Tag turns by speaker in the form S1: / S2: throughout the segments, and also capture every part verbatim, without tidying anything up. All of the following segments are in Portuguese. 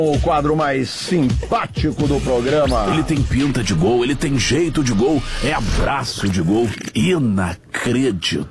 S1: O quadro mais simpático do programa.
S2: Ele tem pinta de gol, ele tem jeito de gol, é abraço de gol, inacreditável.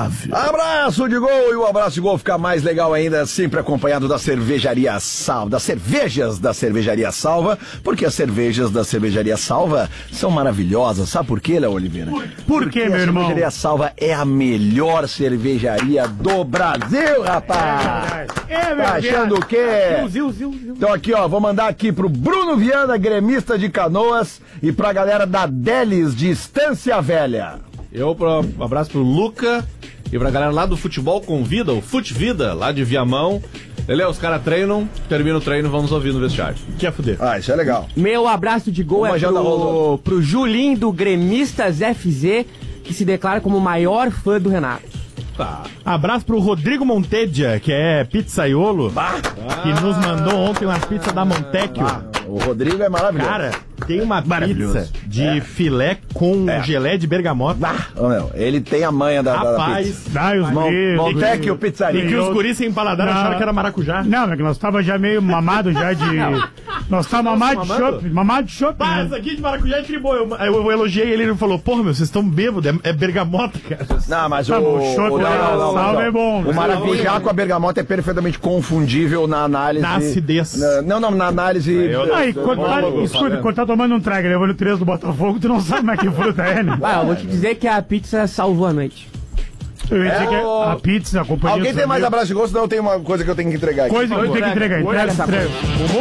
S1: Abraço de gol, e o abraço de gol fica mais legal ainda, sempre acompanhado da cervejaria Salva, das cervejas da cervejaria Salva, porque as cervejas da cervejaria Salva são maravilhosas. Sabe por quê, Léo Oliveira?
S3: Por, por quê, meu irmão? A
S1: cervejaria Salva é a melhor cervejaria do Brasil, rapaz!
S3: É verdade.
S1: Tá achando o quê?
S3: Zil, zil, zil.
S1: Então aqui, ó, vou mandar aqui pro Bruno Viana, gremista de Canoas, e pra galera da Delis de Estância Velha.
S4: Eu pro, um abraço pro Luca e pra galera lá do Futebol Convida, o Fute Vida, lá de Viamão. Lelê, os caras treinam, termina o treino, vamos ouvir no vestiário. Que é fuder.
S1: Ah, isso é legal.
S5: Meu abraço de gol
S1: Uma
S5: é pro, pro Julinho do Gremistas F Z, que se declara como o maior fã do Renato.
S4: Tá.
S3: Abraço pro Rodrigo Montedia, que é pizzaiolo, bah. que nos mandou ontem umas pizzas da Montecchio.
S1: Bah. O Rodrigo é maravilhoso.
S3: Cara, tem uma pizza de é. filé com é. gelé de bergamota.
S1: Ah, meu, ele tem a manha da,
S3: Rapaz,
S1: da pizza.
S3: Dá os
S1: Montecchio Pizzaria.
S3: E que os guris sem paladar não. acharam que era maracujá.
S6: Não, é que nós tava já meio mamado já de... nós tava mamado de chopp. Mamado de chopp.
S3: Mas isso aqui de maracujá é tribô. Eu, eu, eu elogiei ele e ele falou, porra, meu, vocês estão bêbados, é, é bergamota, cara.
S1: Não, mas
S6: tá,
S1: o...
S6: o chopp salve é bom.
S1: O maracujá com a bergamota é perfeitamente confundível na análise...
S3: Na acidez.
S1: Na, não, não, na análise...
S6: Eu, Aí, quando tá, escuta, quando tá tomando um trago, levando três do Botafogo, tu não sabe mais que fruta é, né?
S5: Ah, eu vou te dizer que a pizza salvou a noite.
S6: Eu ia dizer é que o... a pizza, a companhia...
S1: Alguém tem mais abraço de gosto? Não, tem uma coisa que eu tenho que entregar aqui.
S6: Coisa que eu tenho que entregar. Entrega, entrega.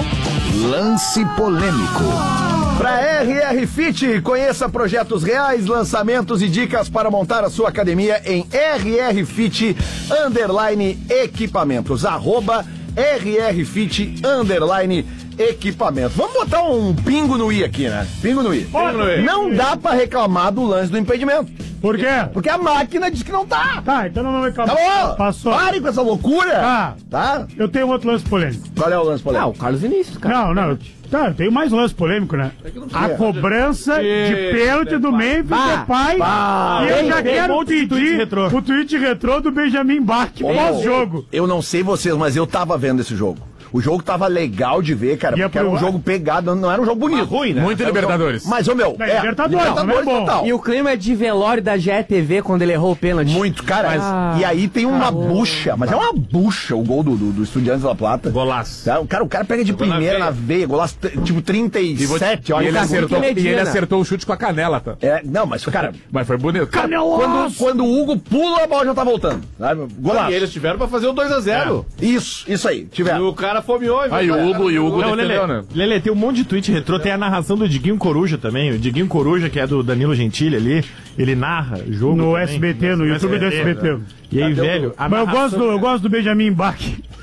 S2: Lance polêmico.
S1: Para R R Fit, conheça projetos reais, lançamentos e dicas para montar a sua academia em R R Fit underline equipamentos. Arroba R R Fit underline equipamento. Vamos botar um pingo no i aqui, né? Pingo no i. Pingo no i. Não dá pra reclamar do lance do impedimento.
S6: Por quê?
S1: Porque a máquina diz que não tá.
S6: Tá, então não vamos reclamar.
S1: Tá bom.
S6: Passou.
S1: Pare com essa loucura.
S6: Tá.
S1: Tá?
S6: Eu tenho outro lance polêmico.
S1: Qual é o lance polêmico?
S5: Ah, o Carlos Vinícius, cara.
S6: Não, não. Tá, eu tenho mais lance polêmico, né? A cobrança de pênalti do Memphis Depay. E eu já quero pedir o tweet retrô do Benjamin Bach pós-jogo.
S1: Eu não sei vocês, mas eu tava vendo esse jogo. O jogo tava legal de ver, cara, porque era um jogo pegado, não era um jogo bonito.
S3: Ruim, né?
S1: Muito Libertadores. Mas, ô meu,
S6: é, Libertadores, Libertadores
S1: não é bom.
S6: Total.
S5: E o clima é de velório da G E T V quando ele errou o pênalti.
S1: Muito, cara. Mas, ah, e aí tem uma caramba. bucha, mas é uma bucha o gol do, do, do Estudiantes da Plata.
S3: Golaço.
S1: Tá? O, cara, o cara pega de primeira na veia, na veia golaço tipo trinta e sete.
S7: Olha, e, ele acertou, e ele acertou o chute com a canela, tá?
S1: É, não, mas, cara...
S7: mas foi bonito.
S1: Cara, quando, quando o Hugo pula, a bola já tá voltando. Sabe? Golaço.
S4: E eles tiveram pra fazer o dois a zero.
S1: É. Isso, isso aí, tiveram.
S4: E o cara fomeou.
S7: Aí o Hugo e o Hugo
S3: não,
S7: defendeu,
S3: Lelê,
S7: né?
S3: Lelê, tem um monte de tweet retrô, tem a narração do Diguinho Coruja também. O Diguinho Coruja, que é do Danilo Gentili ali, ele narra jogo
S6: no
S3: também,
S6: S B T, no, no YouTube S B T, do S B T. Né?
S3: E aí, velho...
S6: Mas narração... eu, gosto do, eu gosto do Benjamin Bach.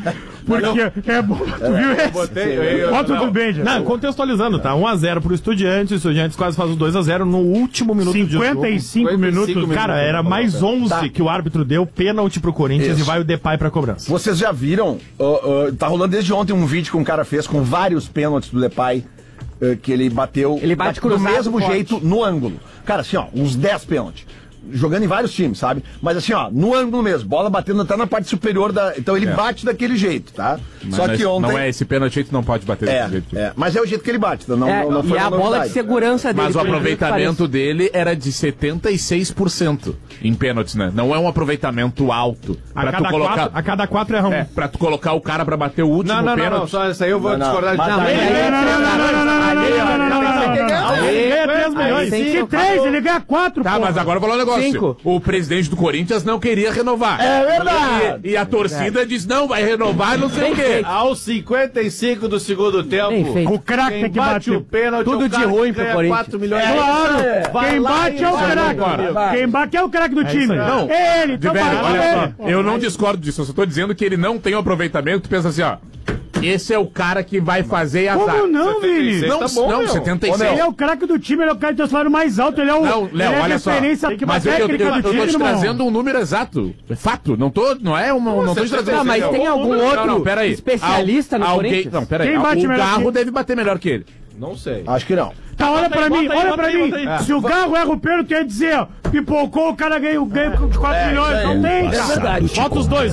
S6: Porque é bom. Tu viu esse?
S4: Botei,
S6: Bota do Benja.
S3: Não, contextualizando, tá? um a zero pro Estudiantes, o Estudiantes quase faz o dois a zero no último minuto de jogo.
S6: cinquenta e cinco minutos.
S3: Cara, era mais onze
S1: tá.
S3: que o árbitro deu, pênalti pro Corinthians. Isso. E vai o Depay pra cobrança.
S1: Vocês já viram, uh, uh, tá rolando desde ontem um vídeo que um cara fez com vários pênaltis do Depay, uh, que ele bateu
S5: ele bate
S1: do mesmo jeito no ângulo. Cara, assim, ó, uns dez pênaltis. Jogando em vários times, sabe? Mas assim, ó, no ângulo mesmo, bola batendo até na parte superior da... Então ele é. bate daquele jeito, tá?
S7: Mas
S1: Só que ontem...
S7: Não é esse pênalti, tu não pode bater
S1: é,
S7: desse jeito.
S1: É, mas é o jeito que ele bate, não,
S5: é,
S1: não, não foi
S5: E é a bola novidade. de segurança dele.
S7: Mas o aproveitamento dele era de setenta e seis por cento em pênaltis, né? Não é um aproveitamento alto.
S3: A cada, tu colocar... quatro, a cada quatro é um.
S7: É, pra tu colocar o cara pra bater o último
S4: não, não,
S7: pênalti.
S4: Não, não, só isso aí eu vou
S1: não,
S4: discordar de
S1: não,
S4: não,
S1: não,
S6: ele ganha três milhões. Que três? Ele ganha quatro,
S7: Tá, mas agora eu vou falar um negócio.
S5: Cinco.
S7: O presidente do Corinthians não queria renovar.
S1: É verdade.
S7: E, e a torcida é. diz, não, vai renovar, não sei o quê.
S4: Aos cinquenta e cinco do segundo tempo,
S6: o craque tem que
S4: bate
S6: bater
S4: o pênalti,
S5: tudo
S4: o
S5: de ruim pro Corinthians.
S4: quatro milhões.
S6: É, claro. É. Quem bate é o craque. Quem bate é o craque do time.
S7: Não.
S6: Ele,
S7: então velho, olha só, eu não discordo disso, eu só tô dizendo que ele não tem o aproveitamento. Tu pensa assim, ó, esse é o cara que vai fazer a
S6: Como não, Vini?
S7: Não,
S4: tá bom,
S7: não,
S4: meu.
S7: setenta e seis.
S6: Ele é o craque do time, ele é o cara que tem o salário mais alto, ele é o
S7: Não, Léo,
S6: ele é
S7: olha
S6: a
S7: só.
S6: referência
S7: Mas eu, eu,
S6: técnica
S7: eu,
S6: do
S7: eu
S6: time,
S7: tô te
S6: irmão.
S7: trazendo um número exato. É fato, não tô, não é uma, não tô te trazendo.
S5: Não, mas tem algum outro
S7: não, não, peraí.
S5: especialista no
S7: alguém,
S5: Corinthians?
S7: Não, peraí.
S6: Quem bate
S7: o
S6: melhor
S7: Garro
S6: que...
S7: deve bater melhor que ele.
S4: Não sei.
S1: Acho que não.
S6: Tá, olha pra mim, olha pra mim.
S4: Aí,
S6: Se o Garro erra o pênalti, quer dizer, ó, pipocou, o cara ganha, ganha de quatro milhões. Não tem.
S5: É verdade.
S3: Bota os dois.